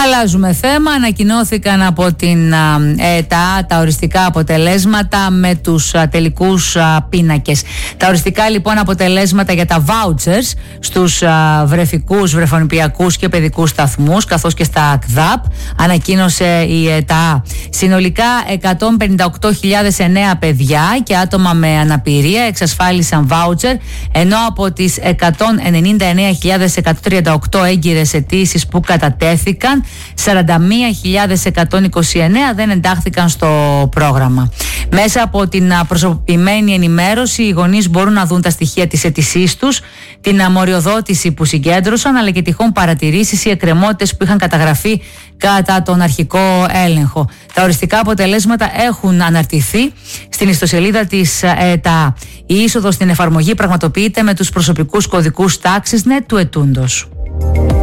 Αλλάζουμε θέμα. Ανακοινώθηκαν από την ΕΤΑ τα οριστικά αποτελέσματα με τους τελικούς πίνακες. Τα οριστικά λοιπόν αποτελέσματα για τα vouchers στους βρεφικούς, βρεφονιπιακούς και παιδικούς σταθμούς, καθώς και στα ΑΚΔΑΠ, ανακοίνωσε η ΕΤΑ. Συνολικά 158.009 παιδιά και άτομα με αναπηρία εξασφάλισαν voucher, ενώ από τις 199.138 έγκυρες αιτήσεις που κατατέθηκαν, 41.129 δεν εντάχθηκαν στο πρόγραμμα. Μέσα από την προσωποποιημένη ενημέρωση, οι γονείς μπορούν να δουν τα στοιχεία της αίτησής τους, την αμοριοδότηση που συγκέντρωσαν, αλλά και τυχόν παρατηρήσεις ή εκκρεμότητες που είχαν καταγραφεί κατά τον αρχικό έλεγχο. Τα οριστικά αποτελέσματα έχουν αναρτηθεί στην ιστοσελίδα της ΕΤΑ. Η είσοδος στην εφαρμογή πραγματοποιείται με τους προσωπικούς κωδικούς TAXISNET του ετούντος.